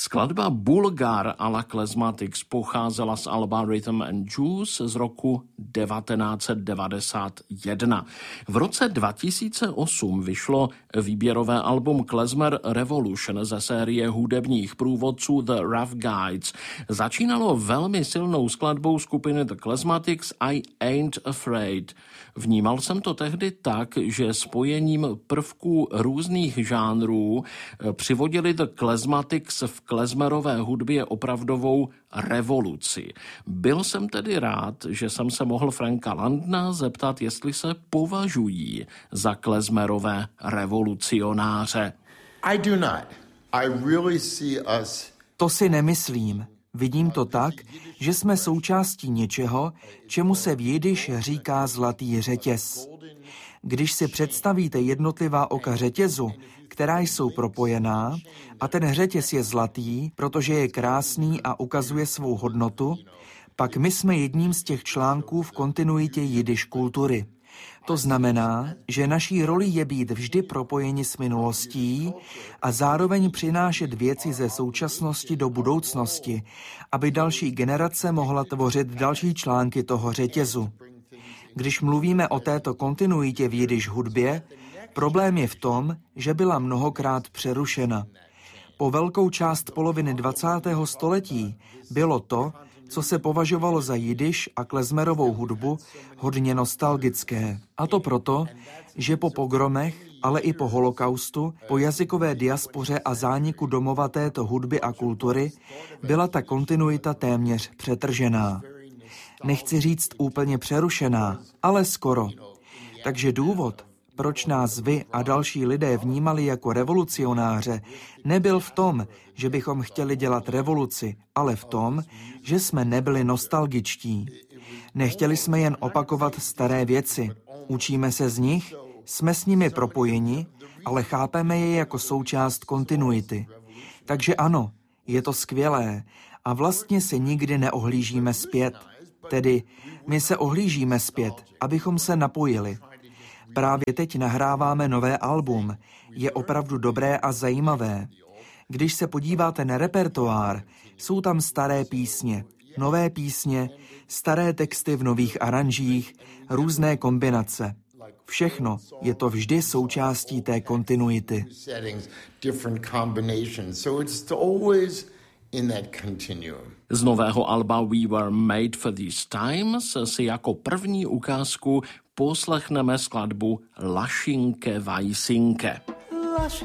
Skladba Bulgar a la Klezmatics pocházela z alba Rhythm and Juice z roku 1991. V roce 2008 vyšlo výběrové album Klezmer Revolution ze série hudebních průvodců The Rough Guides. Začínalo velmi silnou skladbou skupiny The Klezmatics I Ain't Afraid. Vnímal jsem to tehdy tak, že spojením prvků různých žánrů přivodili The Klezmatics v klezmerové hudbě opravdovou revoluci. Byl jsem tedy rád, že jsem se mohl Franka Landna zeptat, jestli se považují za klezmerové revolucionáře. I do not. I really see us. To si nemyslím. Vidím to tak, že jsme součástí něčeho, čemu se v jidiš říká zlatý řetěz. Když si představíte jednotlivá oka řetězu, která jsou propojená, a ten řetěz je zlatý, protože je krásný a ukazuje svou hodnotu, pak my jsme jedním z těch článků v kontinuitě jidiš kultury. To znamená, že naší roli je být vždy propojeni s minulostí a zároveň přinášet věci ze současnosti do budoucnosti, aby další generace mohla tvořit další články toho řetězu. Když mluvíme o této kontinuitě v jidiš hudbě, problém je v tom, že byla mnohokrát přerušena. Po velkou část poloviny 20. století bylo to, co se považovalo za jidiš a klezmerovou hudbu, hodně nostalgické. A to proto, že po pogromech, ale i po holokaustu, po jazykové diaspoře a zániku domova této hudby a kultury byla ta kontinuita téměř přetržená. Nechci říct úplně přerušená, ale skoro. Takže důvod, proč nás vy a další lidé vnímali jako revolucionáře, nebyl v tom, že bychom chtěli dělat revoluci, ale v tom, že jsme nebyli nostalgičtí. Nechtěli jsme jen opakovat staré věci. Učíme se z nich, jsme s nimi propojeni, ale chápeme je jako součást kontinuity. Takže ano, je to skvělé a vlastně se nikdy neohlížíme zpět. Tedy my se ohlížíme zpět, abychom se napojili. Právě teď nahráváme nové album. Je opravdu dobré a zajímavé. Když se podíváte na repertoár, jsou tam staré písně, nové písně, staré texty v nových aranžích, různé kombinace. Všechno je to vždy součástí té kontinuity. Z nového alba We Were Made for These Times si jako první ukázku poslechneme skladbu Lašinke Vajsinke.